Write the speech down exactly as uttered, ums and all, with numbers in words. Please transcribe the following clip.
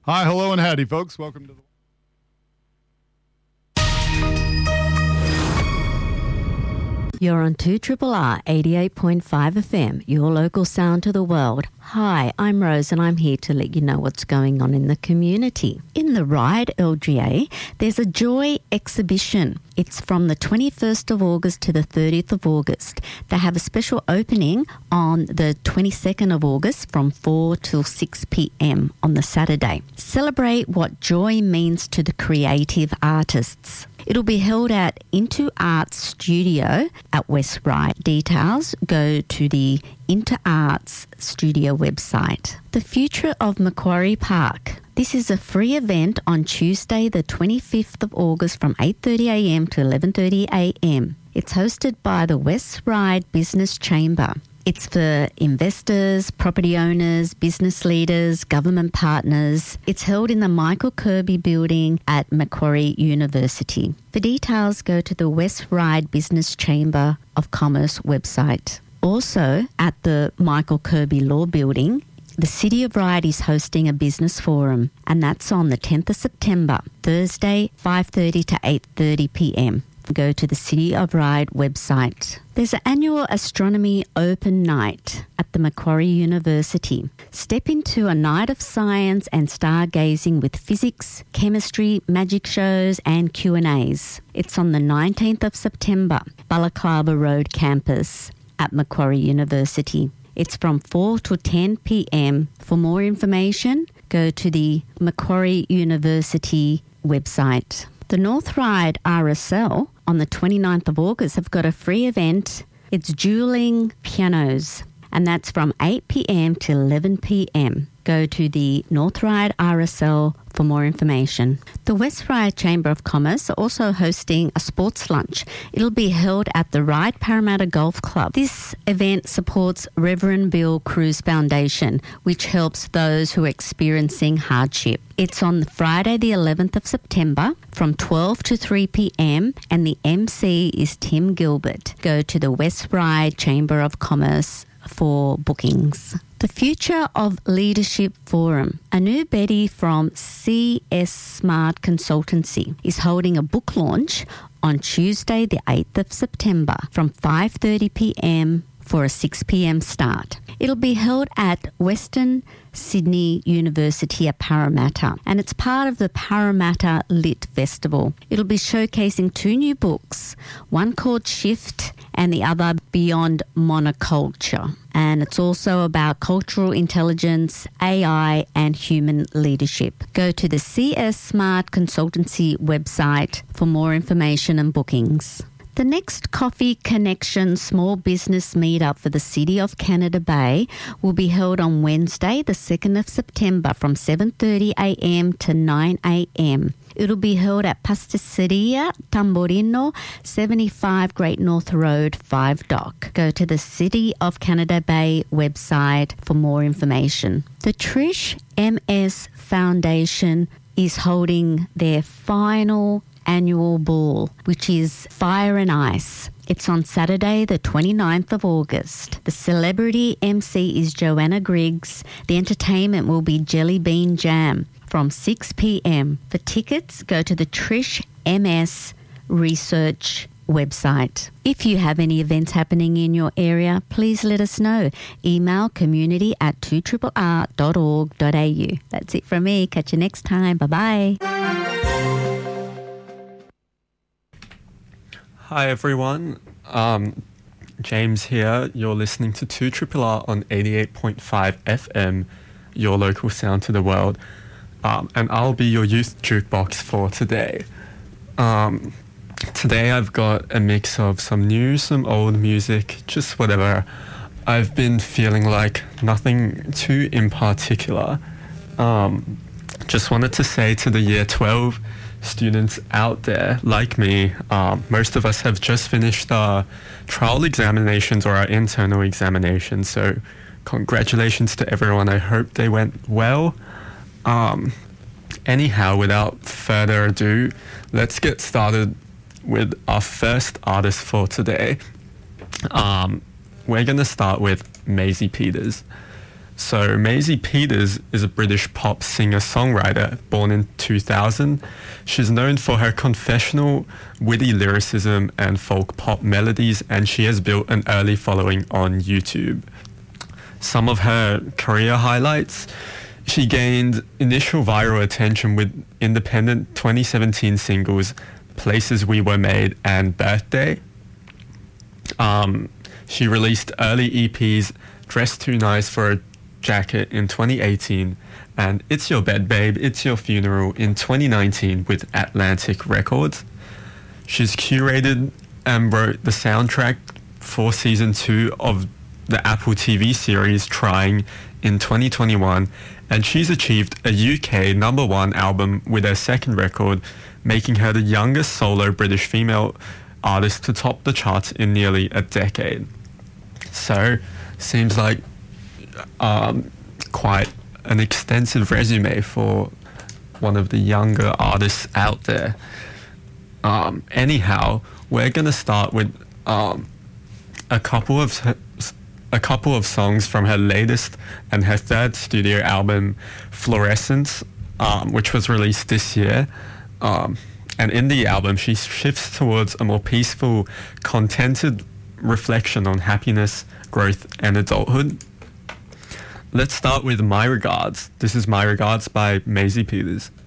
Hi, hello, and howdy, folks. Welcome to the... You're on two R R R eighty-eight point five F M, your local sound to the world. Hi, I'm Rose and I'm here to let you know what's going on in the community. In the Ride L G A, there's a Joy exhibition. It's from the twenty-first of August to the thirtieth of August. They have a special opening on the twenty-second of August from four till six p.m. on the Saturday. Celebrate what joy means to the creative artists. It'll be held at Into Arts Studio at West Ryde. Details go to the Into Arts Studio website. The future of Macquarie Park. This is a free event on Tuesday the twenty-fifth of August from eight thirty a.m. to eleven thirty a.m. It's hosted by the West Ryde Business Chamber. It's for investors, property owners, business leaders, government partners. It's held in the Michael Kirby building at Macquarie University. For details, go to the West Ryde Business Chamber of Commerce website. Also, at the Michael Kirby Law Building, the City of Ryde is hosting a business forum, and that's on the tenth of September, Thursday, five thirty to eight thirty p.m. Go to the City of Ryde website. There's an annual astronomy open night at the Macquarie University. Step into a night of science and stargazing with physics, chemistry, magic shows and Q and A's. It's on the nineteenth of September, Balaclava Road campus at Macquarie University. It's from four to ten p.m. For more information, go to the Macquarie University website. The North Ryde R S L on the twenty-ninth of August have got a free event. It's Dueling Pianos, and that's from eight p.m. to eleven p.m. Go to the North Ryde R S L for more information. The West Ryde Chamber of Commerce are also hosting a sports lunch. It'll be held at the Ryde Parramatta Golf Club. This event supports Reverend Bill Cruz Foundation, which helps those who are experiencing hardship. It's on Friday the eleventh of September from twelve to three p.m. and the M C is Tim Gilbert. Go to the West Ryde Chamber of Commerce for bookings. The Future of Leadership Forum. Anu Betty from C S Smart Consultancy is holding a book launch on Tuesday the eighth of September from five thirty p.m. for a six p.m. start. It'll be held at Western Sydney University at Parramatta, and it's part of the Parramatta Lit Festival. It'll be showcasing two new books, one called Shift and the other Beyond Monoculture. And it's also about cultural intelligence, A I and human leadership. Go to the C S Smart Consultancy website for more information and bookings. The next Coffee Connection Small Business Meetup for the City of Canada Bay will be held on Wednesday, the second of September from seven thirty a.m. to nine a.m. It'll be held at Pasticceria Tamborino, seventy-five Great North Road, five Dock. Go to the City of Canada Bay website for more information. The Trish M S Foundation is holding their final annual ball, which is Fire and Ice. It's on Saturday, the twenty-ninth of August. The celebrity M C is Joanna Griggs. The entertainment will be Jelly Bean Jam from six p.m. For tickets, go to the Trish M S Research website. If you have any events happening in your area, please let us know. Email community at two R R R dot org dot a u. That's it from me. Catch you next time. Bye-bye. Hi everyone, um, James here. You're listening to two R R R on eighty-eight point five F M, your local sound to the world, um, and I'll be your youth jukebox for today. Um, today I've got a mix of some new, some old music, just whatever. I've been feeling like nothing too in particular. Um, just wanted to say to the year twelve students out there like me, um, most of us have just finished our trial examinations or our internal examinations, so congratulations to everyone. I hope they went well. Um, anyhow, without further ado, let's get started with our first artist for today. Um, we're going to start with Maisie Peters. So Maisie Peters is a British pop singer-songwriter born in two thousand. She's known for her confessional, witty lyricism and folk pop melodies, and she has built an early following on YouTube. Some of her career highlights: she gained initial viral attention with independent twenty seventeen singles Places We Were Made and Birthday. Um, she released early E Ps Dressed Too Nice for a Jacket in twenty eighteen and It's Your Bed Babe, It's Your Funeral in twenty nineteen with Atlantic Records. She's curated and wrote the soundtrack for season two of the Apple T V series Trying in twenty twenty-one, and she's achieved a U K number one album with her second record, making her the youngest solo British female artist to top the charts in nearly a decade. So, seems like um, quite an extensive resume for one of the younger artists out there. Um, anyhow, we're gonna start with um, a couple of her, a couple of songs from her latest and her third studio album, Fluorescence, um, which was released this year. Um, and in the album, she shifts towards a more peaceful, contented reflection on happiness, growth, and adulthood. Let's start with My Regards. This is My Regards by Maisie Peters.